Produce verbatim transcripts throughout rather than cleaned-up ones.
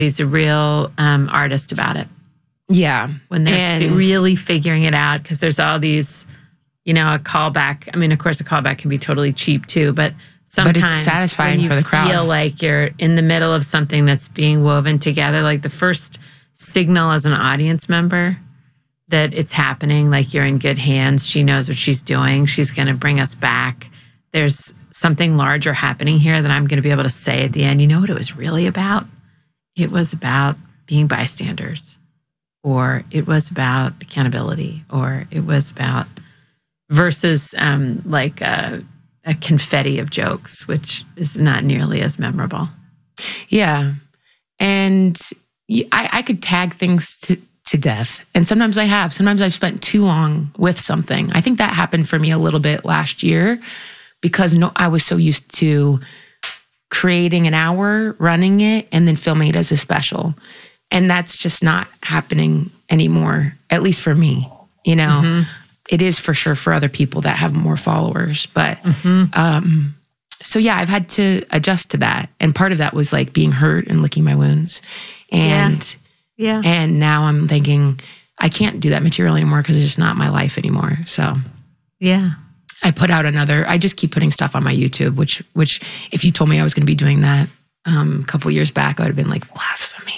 He's a real um, artist about it. Yeah. When they're and really figuring it out, because there's all these, you know, a callback. I mean, of course, a callback can be totally cheap too, but sometimes but it's satisfying when you for the crowd. feel like you're in the middle of something that's being woven together, like the first signal as an audience member that it's happening, like you're in good hands. She knows what she's doing. She's going to bring us back. There's something larger happening here that I'm going to be able to say at the end, you know what it was really about? It was about being bystanders, or it was about accountability, or it was about versus um, like a, a confetti of jokes, which is not nearly as memorable. Yeah. And I, I could tag things to, to death. And sometimes I have. Sometimes I've spent too long with something. I think that happened for me a little bit last year because no, I was so used to creating an hour, running it, and then filming it as a special. And that's just not happening anymore, at least for me. You know, mm-hmm. It is for sure for other people that have more followers. But mm-hmm. um, so, yeah, I've had to adjust to that. And part of that was like being hurt and licking my wounds. And yeah. yeah. And now I'm thinking, I can't do that material anymore because it's just not my life anymore. So, yeah. I put out another, I just keep putting stuff on my YouTube, which, which if you told me I was going to be doing that um, a couple years back, I would have been like, blasphemy.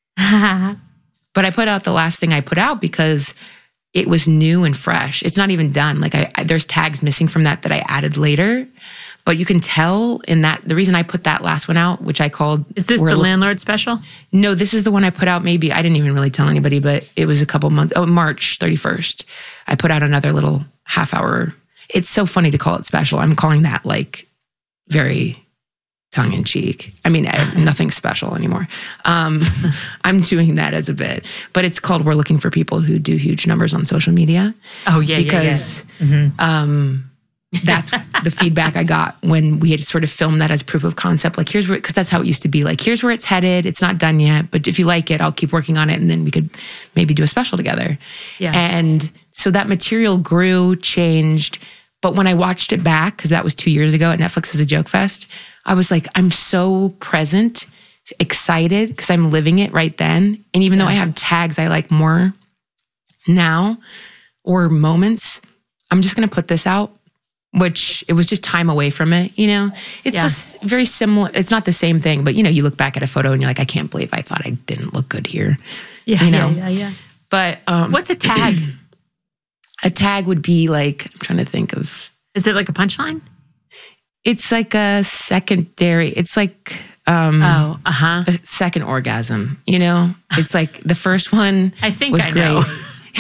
But I put out the last thing I put out because it was new and fresh. It's not even done. Like I, I there's tags missing from that that I added later. But you can tell in that, the reason I put that last one out, which I called... Is this the Landlord special? No, this is the one I put out maybe, I didn't even really tell anybody, but it was a couple months, oh, March thirty-first. I put out another little half hour. It's so funny to call it special. I'm calling that like very tongue in cheek. I mean, I, nothing special anymore. Um, I'm doing that as a bit, but it's called We're Looking for People Who Do Huge Numbers on Social Media. Oh yeah, because, yeah, yeah. Mm-hmm. um, that's the feedback I got when we had sort of filmed that as proof of concept. Like, here's where, because that's how it used to be. Like, here's where it's headed. It's not done yet, but if you like it, I'll keep working on it, and then we could maybe do a special together. Yeah. And so that material grew, changed. But when I watched it back, because that was two years ago at Netflix as a Joke Fest, I was like, I'm so present, excited, because I'm living it right then. And even yeah. though I have tags I like more now or moments, I'm just going to put this out. Which it was just time away from it, you know? It's yeah. just very similar. It's not the same thing, but you know, you look back at a photo and you're like, I can't believe I thought I didn't look good here. Yeah, you know? yeah, yeah, yeah. But um, what's a tag? A tag would be like, I'm trying to think of. Is it like a punchline? It's like a secondary, it's like um, oh, uh-huh. a second orgasm, you know? It's like the first one I think was I great. know.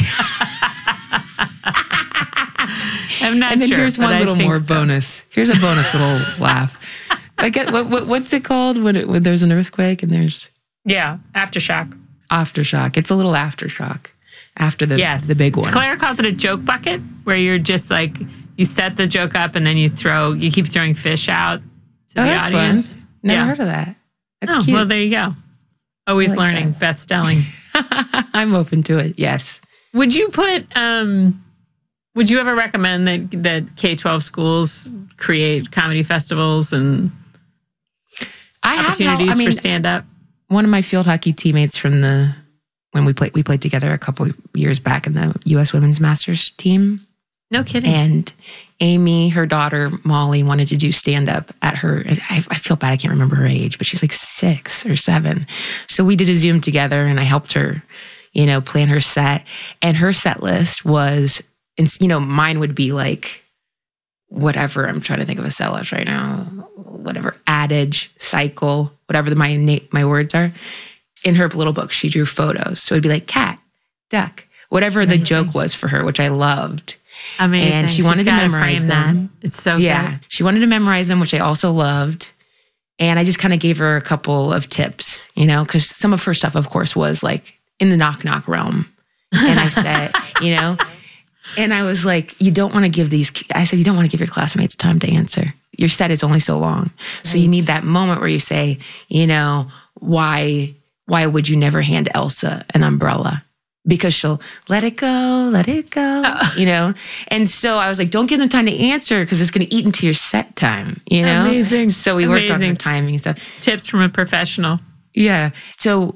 I'm not and then sure, here's one little more so. bonus. Here's a bonus little laugh. I get what, what what's it called when it, when there's an earthquake and there's yeah aftershock. Aftershock. It's a little aftershock after the yes. the big one. Claire calls it a joke bucket, where you're just like you set the joke up and then you throw you keep throwing fish out to oh, the that's audience. Fun. Never yeah. heard of that. That's oh, cute. Well, there you go. Always like learning. That. Beth Stelling. I'm open to it. Yes. Would you put? Um, Would you ever recommend that that K twelve schools create comedy festivals and I opportunities have, I mean, for stand-up? One of my field hockey teammates from the when we played we played together a couple years back in the U S Women's Masters team. No kidding. And Amy, her daughter Molly, wanted to do stand-up at her. I, I feel bad I can't remember her age, but she's like six or seven. So we did a Zoom together, and I helped her, you know, plan her set. And her set list was. And, you know, mine would be like, whatever, I'm trying to think of a sellers right now, whatever, adage, cycle, whatever the, my my words are. In her little book, she drew photos. So it'd be like cat, duck, whatever Amazing. The joke was for her, which I loved. Amazing. And she She's wanted to memorize frame them. That. It's so yeah, good. She wanted to memorize them, which I also loved. And I just kind of gave her a couple of tips, you know, because some of her stuff, of course, was like in the knock knock realm. And I said, you know, and I was like, you don't want to give these, I said, you don't want to give your classmates time to answer. Your set is only so long. Right. So you need that moment where you say, you know, why, why would you never hand Elsa an umbrella? Because she'll let it go, let it go, oh. you know? And so I was like, don't give them time to answer because it's going to eat into your set time, you know? Amazing. So we Amazing. worked on her timing and stuff. Tips from a professional. Yeah. So